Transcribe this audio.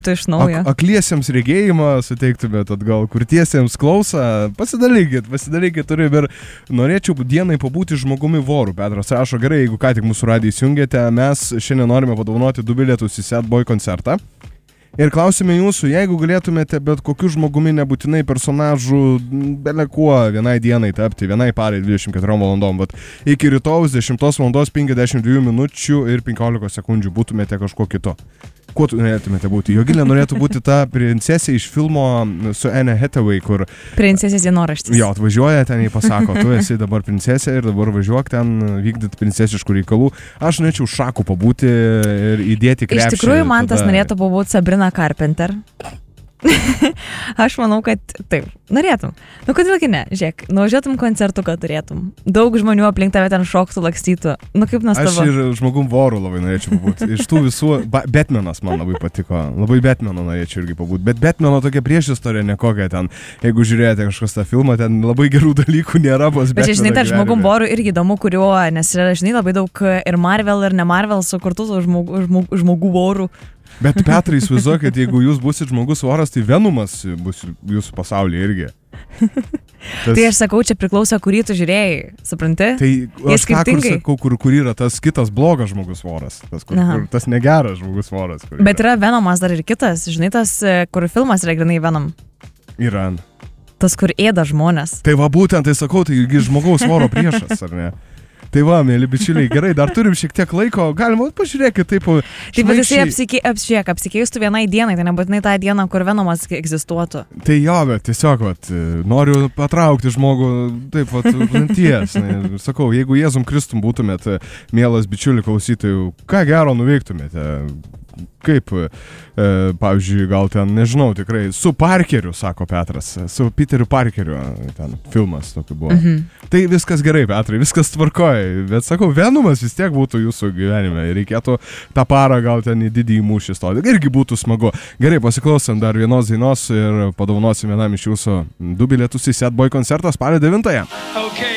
tu iš naujo. Akliesiems regėjimą suteiktumėt atgal, kurtiesiems klausą, pasidalykit, turim ir norėčiau dienai pabūti žmogumi voru. Petras rašo, gerai, jeigu ką tik mūsų radiją įsijungėte, mes šiandien norime padovanoti 2 bilietus į Sad Boy koncertą. Ir klausime jūsų, jeigu galėtumėte bet kokiu žmogumi, nebūtinai personažų, bele kuo vienai dienai tapti, vienai parai 24 valandom, bet iki rytojus 10 valandos 52 minučių ir 15 sekundžių būtumėte kažko kito. Kuo tu norėtumėte būti? Jogilė norėtų būti ta princesė iš filmo su Anne Hathaway, kur... Princesės dienoraštis. Jo, atvažiuoja ten, jį pasako, tu esi dabar princesė ir dabar važiuok ten vykdyti princesiškų reikalų. Aš norėčiau šakų pabūti ir įdėti krepšį. Iš tikrųjų, man tas norėtų pabūti Sabrina Carpenter. Aš manau, kad taip, norėtum. Nu, kodėlgi ne? Žiūrėk, nuvažiuotum koncertų, kad turėtum. Daug žmonių aplink tave ten šoktų, lakstytų. Nu, kaip nuostabu. Aš ir žmogum voru labai norėčiau pabūti. Iš tų visų, Batmanas man labai patiko. Labai Batmano norėčiau irgi pabūti. Bet Batmano tokia priešistorija nekokia ten. Jeigu žiūrėjote kažkas tą filmą, ten labai gerų dalykų nėra. Bet žinai, tai žmogum voru irgi įdomu, kuriuo, nes yra, žinai, labai daug ir Marvel, ir ne Marvel sukurtų žmogų vorų. Bet Petrai, įsivaizduokit, jeigu jūs busit žmogus voras, tai Venumas bus jūsų pasaulyje irgi. Tai aš sakau, čia priklauso, kurį tu žiūrėjai, supranti? Tai aš sakau, kur yra tas kitas blogas žmogus voras, tas negeras žmogus voras. Bet yra Venomas dar ir kitas, žinai, tas, kur filmas yra grinai Venom. Yra. Tas, kur ėda žmonės. Tai va būtent, tai sakau, tai žmogaus voro priešas, ar ne? Tai va, mėly bičiuliai, gerai, dar turim šiek tiek laiko, galima pažiūrėkti taip. Taip, bet jisai apsikeistų vienai dienai, tai nebūtinai tą dieną, kur Venomas egzistuotų. Tai jo, bet tiesiog, noriu patraukti žmogų, taip, ties. Sakau, jeigu Jėzum Kristum būtumėt, mielas bičiulių klausytojų, ką gero nuveiktumėte? Kaip, pavyzdžiui, gal ten, nežinau, tikrai, su Parkeriu, sako Petras, su Peteriu Parkeriu, ten filmas tokiu buvo. Tai viskas gerai, Petrai, viskas tvarkoja, bet sakau, Venumas vis tiek būtų jūsų gyvenime, reikėtų tą parą gal ten į didįjį mūšį stoti, irgi būtų smagu. Gerai, pasiklausom dar vienos dainos ir padovanosim vienam iš jūsų 2 bilietus į Sad Boy koncertą spalio 9. Okay.